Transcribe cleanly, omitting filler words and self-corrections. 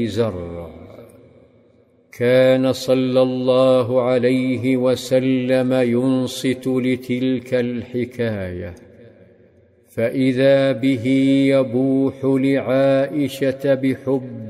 زرع. كان صلى الله عليه وسلم ينصت لتلك الحكايه، فإذا به يبوح لعائشة بحب